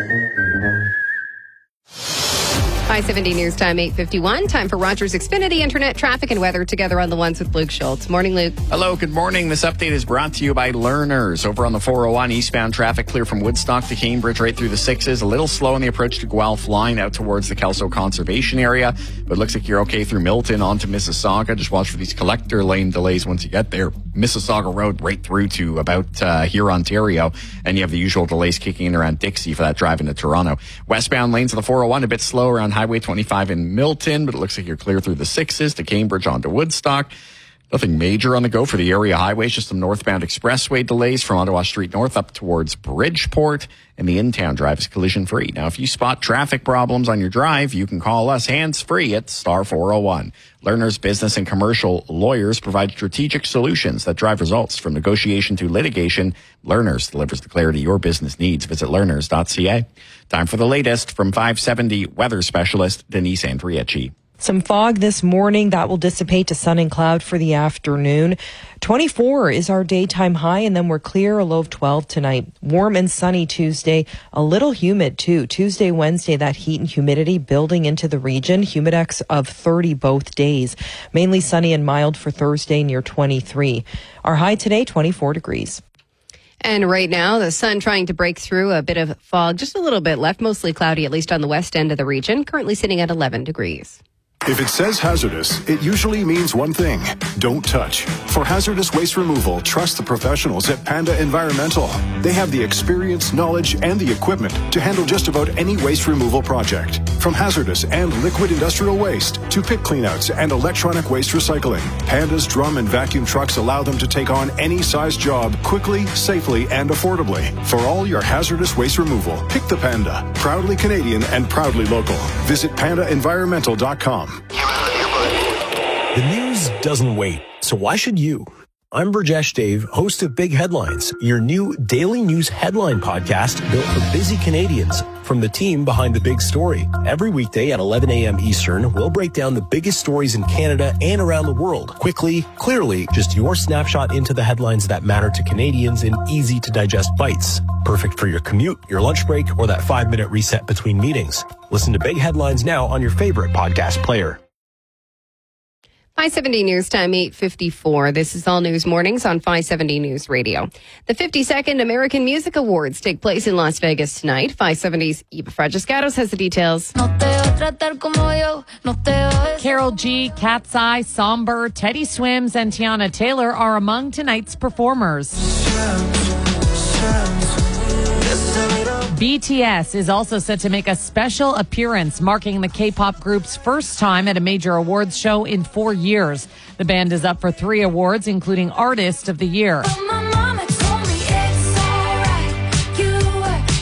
five seventy News Time, eight fifty-one. Time for Rogers Xfinity Internet traffic and weather together on the ones with Luke Schultz. Morning, Luke. Hello, good morning. This update is brought to you by Learners. Over on the four oh one, eastbound traffic clear from Woodstock to Cambridge right through the sixes. A little slow on the approach to Guelph line out towards the Kelso Conservation Area. But it looks like you're okay through Milton onto Mississauga. Just watch for these collector lane delays once you get there. Mississauga Road right through to about uh, here, Ontario. And you have the usual delays kicking in around Dixie for that drive into Toronto. Westbound lanes of the four oh one a bit slow around Highway twenty-five in Milton, but it looks like you're clear through the sixes to Cambridge onto Woodstock. Nothing major on the go for the area highways, just some northbound expressway delays from Ottawa Street North up towards Bridgeport, and the in-town drive is collision free. Now, if you spot traffic problems on your drive, you can call us hands-free at star four oh one. Learners, business, and commercial lawyers provide strategic solutions that drive results from negotiation to litigation. Learners delivers the clarity your business needs. Visit learners dot c a. Time for the latest from five seventy weather specialist Denise Andrieci. Some fog this morning that will dissipate to sun and cloud for the afternoon. twenty-four is our daytime high, and then we're clear, a low of twelve tonight. Warm and sunny Tuesday, a little humid too. Tuesday, Wednesday, that heat and humidity building into the region. Humidex of thirty both days. Mainly sunny and mild for Thursday, near twenty-three. Our high today, twenty-four degrees. And right now, the sun trying to break through a bit of fog, just a little bit left, mostly cloudy, at least on the west end of the region. Currently sitting at eleven degrees. If it says hazardous, it usually means one thing: don't touch. For hazardous waste removal, trust the professionals at Panda Environmental. They have the experience, knowledge, and the equipment to handle just about any waste removal project. From hazardous and liquid industrial waste to pit cleanouts and electronic waste recycling, Panda's drum and vacuum trucks allow them to take on any size job quickly, safely, and affordably. For all your hazardous waste removal, pick the Panda. Proudly Canadian and proudly local. Visit panda environmental dot com. The news doesn't wait, so why should you? I'm Burjesh Dave, host of Big Headlines, your new daily news headline podcast built for busy Canadians from the team behind the big story. Every weekday at eleven a.m. Eastern, we'll break down the biggest stories in Canada and around the world. Quickly, clearly, just your snapshot into the headlines that matter to Canadians in easy-to-digest bites. Perfect for your commute, your lunch break, or that five-minute reset between meetings. Listen to Big Headlines now on your favorite podcast player. five seventy News Time, eight fifty-four. This is All News Mornings on five seventy News Radio. The fifty-second American Music Awards take place in Las Vegas tonight. five seventy's Eva Fragiscatos has the details. Karol G, Cat's Eye, Somber, Teddy Swims, and Tiana Taylor are among tonight's performers. B T S is also set to make a special appearance, marking the K-pop group's first time at a major awards show in four years. The band is up for three awards, including Artist of the Year.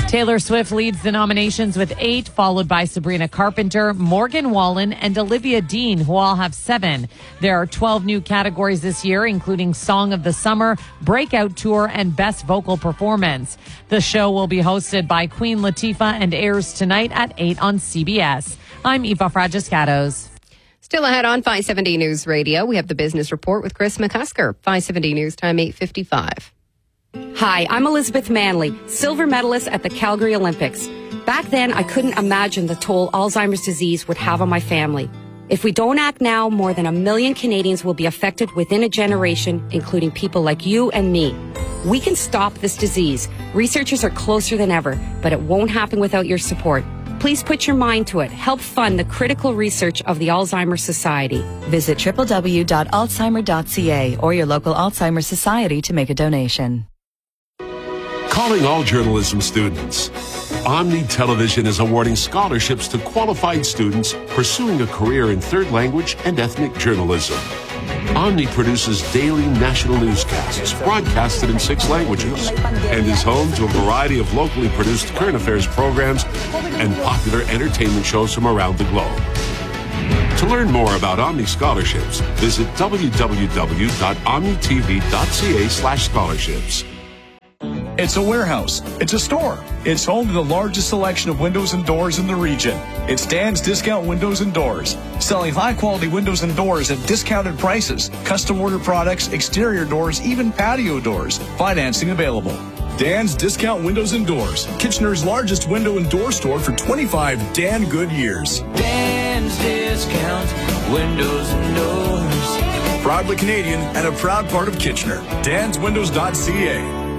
Taylor Swift leads the nominations with eight, followed by Sabrina Carpenter, Morgan Wallen, and Olivia Dean, who all have seven. There are twelve new categories this year, including Song of the Summer, Breakout Tour, and Best Vocal Performance. The show will be hosted by Queen Latifah and airs tonight at eight on C B S. I'm Eva Fragiscatos. Still ahead on five seventy News Radio, we have the Business Report with Chris McCusker. five seventy News Time, eight fifty-five. Hi, I'm Elizabeth Manley, silver medalist at the Calgary Olympics. Back then, I couldn't imagine the toll Alzheimer's disease would have on my family. If we don't act now, more than a million Canadians will be affected within a generation, including people like you and me. We can stop this disease. Researchers are closer than ever, but it won't happen without your support. Please put your mind to it. Help fund the critical research of the Alzheimer's Society. Visit w w w dot alzheimer dot c a or your local Alzheimer's Society to make a donation. Calling all journalism students. Omni Television is awarding scholarships to qualified students pursuing a career in third language and ethnic journalism. Omni produces daily national newscasts broadcasted in six languages and is home to a variety of locally produced current affairs programs and popular entertainment shows from around the globe. To learn more about Omni scholarships, visit w w w dot omni t v dot c a slash scholarships. It's a warehouse. It's a store. It's home to the largest selection of windows and doors in the region. It's Dan's Discount Windows and Doors, selling high-quality windows and doors at discounted prices, custom order products, exterior doors, even patio doors. Financing available. Dan's Discount Windows and Doors, Kitchener's largest window and door store for twenty-five Dan good years. Dan's Discount Windows and Doors. Proudly Canadian and a proud part of Kitchener. dans windows dot c a.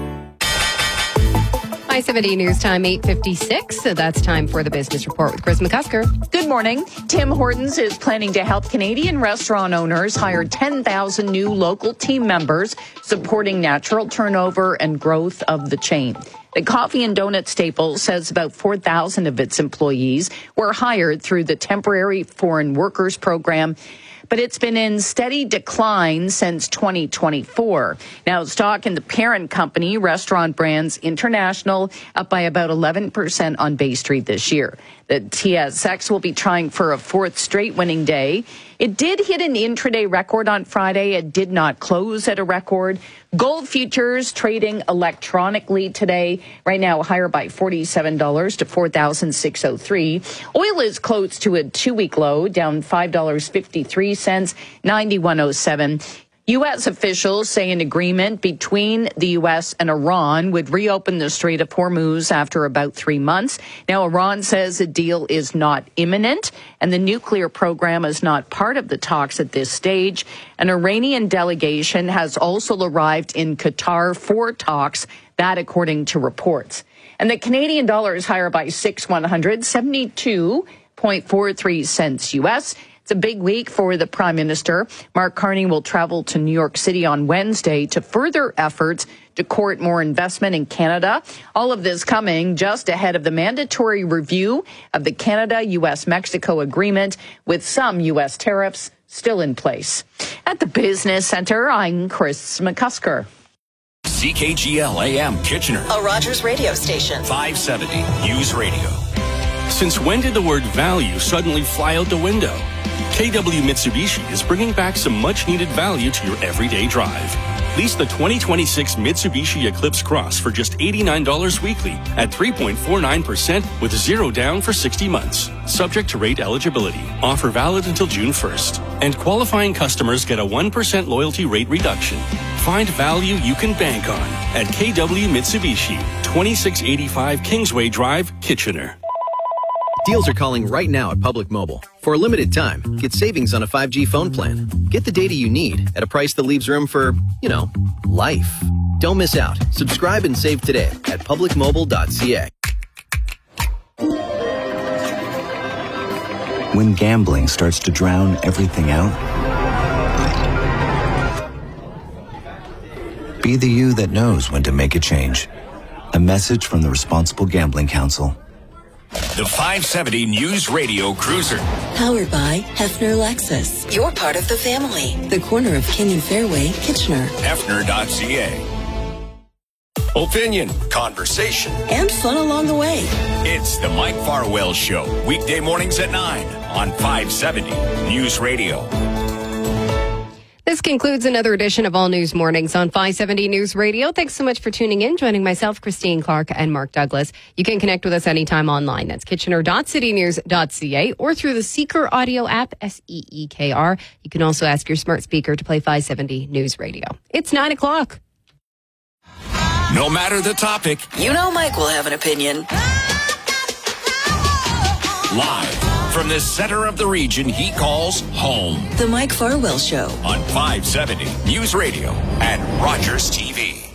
five seventy News Time, eight fifty-six. So that's time for the Business Report with Chris McCusker. Good morning. Tim Hortons is planning to help Canadian restaurant owners hire ten thousand new local team members, supporting natural turnover and growth of the chain. The coffee and donut staple says about four thousand of its employees were hired through the Temporary Foreign Workers Program, but it's been in steady decline since twenty twenty-four. Now, stock in the parent company, Restaurant Brands International, up by about eleven percent on Bay Street this year. The T S X will be trying for a fourth straight winning day. It did hit an intraday record on Friday. It did not close at a record. Gold futures trading electronically today, right now higher by forty-seven dollars to four thousand six hundred three. Oil is close to a two-week low, down five dollars and fifty-three cents, ninety-one oh seven. U S officials say an agreement between the U S and Iran would reopen the Strait of Hormuz after about three months. Now, Iran says a deal is not imminent, and the nuclear program is not part of the talks at this stage. An Iranian delegation has also arrived in Qatar for talks, that according to reports. And the Canadian dollar is higher by six one hundred, seventy-two point four three cents U S. It's a big week for the Prime Minister. Mark Carney will travel to New York City on Wednesday to further efforts to court more investment in Canada. All of this coming just ahead of the mandatory review of the Canada-U S Mexico agreement, with some U S tariffs still in place. At the Business Center, I'm Chris McCusker. C K G L A M Kitchener, a Rogers radio station. five seventy News Radio. Since when did the word value suddenly fly out the window? K W Mitsubishi is bringing back some much-needed value to your everyday drive. Lease the twenty twenty-six Mitsubishi Eclipse Cross for just eighty-nine dollars weekly at three point four nine percent with zero down for sixty months. Subject to rate eligibility. Offer valid until June first. And qualifying customers get a one percent loyalty rate reduction. Find value you can bank on at K W Mitsubishi, twenty-six eighty-five Kingsway Drive, Kitchener. Deals are calling right now at Public Mobile. For a limited time, get savings on a five G phone plan. Get the data you need at a price that leaves room for, you know, life. Don't miss out. Subscribe and save today at public mobile dot c a. When gambling starts to drown everything out, be the you that knows when to make a change. A message from the Responsible Gambling Council. The five seventy News Radio Cruiser. Powered by Hefner Lexus. You're part of the family. The corner of King and Fairway, Kitchener. Hefner dot c a. Opinion, conversation, and fun along the way. It's the Mike Farwell Show, weekday mornings at nine on five seventy News Radio. This concludes another edition of All News Mornings on five seventy News Radio. Thanks so much for tuning in, joining myself, Christine Clark, and Mark Douglas. You can connect with us anytime online. That's kitchener dot city news dot c a or through the Seeker audio app, S E E K R. You can also ask your smart speaker to play five seventy News Radio. It's nine o'clock. No matter the topic, You know Mike will have an opinion. live from the center of the region he calls home The Mike Farwell Show. on five seventy News Radio and Rogers T V.